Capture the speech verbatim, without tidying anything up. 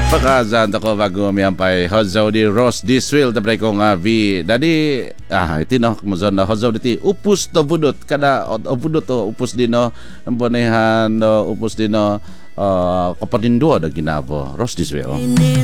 Pagkazan ako bago miyampay Hozaw di Ross Diswil tapos ko nga vi dadi ah iti no kumuzon na Hozaw diti upus to budot kada o budot to upus din no ang bonihan no upus din no uh, kapatindo da ginabo Ross Diswil.